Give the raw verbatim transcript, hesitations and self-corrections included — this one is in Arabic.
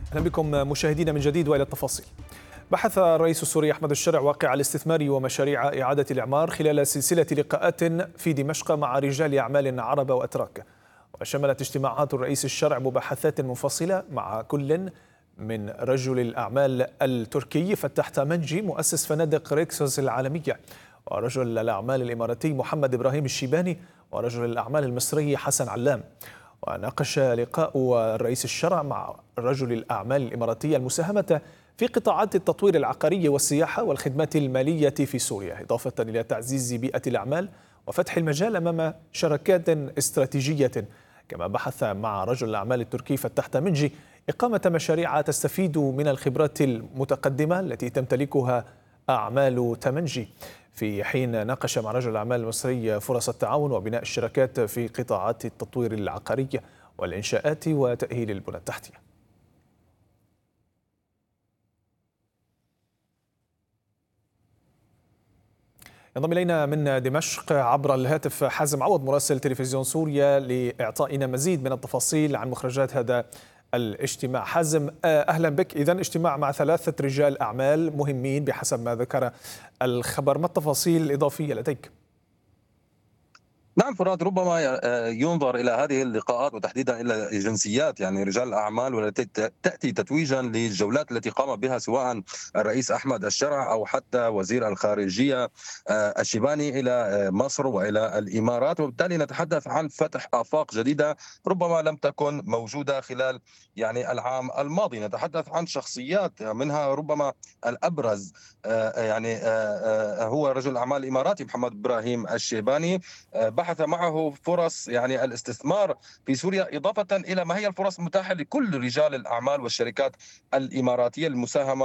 أهلا بكم مشاهدينا من جديد وإلى التفاصيل. بحث الرئيس السوري أحمد الشرع واقع الاستثمار ومشاريع إعادة الإعمار خلال سلسلة لقاءات في دمشق مع رجال أعمال عرب وأتراك، وشملت اجتماعات الرئيس الشرع مباحثات منفصلة مع كل من رجل الأعمال التركي فتح تامنجي مؤسس فنادق ريكسوس العالمية، ورجل الأعمال الإماراتي محمد إبراهيم الشيباني، ورجل الأعمال المصري حسن علام. وناقش لقاء الرئيس الشرع مع رجل الأعمال الإماراتي المساهمة في قطاعات التطوير العقاري والسياحة والخدمات المالية في سوريا، إضافة إلى تعزيز بيئة الأعمال وفتح المجال أمام شراكات استراتيجية. كما بحث مع رجل الأعمال التركي فتح تامنجي إقامة مشاريع تستفيد من الخبرات المتقدمة التي تمتلكها أعمال تامنجي، في حين ناقش مع رجل الأعمال المصري فرص التعاون وبناء الشراكات في قطاعات التطوير العقاري والإنشاءات وتأهيل البنى التحتية. ينضم إلينا من دمشق عبر الهاتف حازم عوض مراسل تلفزيون سوريا لإعطائنا مزيد من التفاصيل عن مخرجات هذا الاجتماع. حازم، أهلا بك. إذن اجتماع مع ثلاثة رجال أعمال مهمين بحسب ما ذكر الخبر، ما التفاصيل الإضافية لديك؟ نعم فراد، ربما ينظر إلى هذه اللقاءات وتحديدا إلى جنسيات يعني رجال الأعمال والتي تأتي تتويجا للجولات التي قام بها سواء الرئيس أحمد الشرع أو حتى وزير الخارجية الشيباني إلى مصر وإلى الإمارات، وبالتالي نتحدث عن فتح آفاق جديدة ربما لم تكن موجودة خلال يعني العام الماضي. نتحدث عن شخصيات منها ربما الأبرز يعني هو رجل الأعمال الإماراتي محمد إبراهيم الشيباني، بحث معه فرص يعني الاستثمار في سوريا، إضافة إلى ما هي الفرص المتاحة لكل رجال الأعمال والشركات الإماراتية المساهمة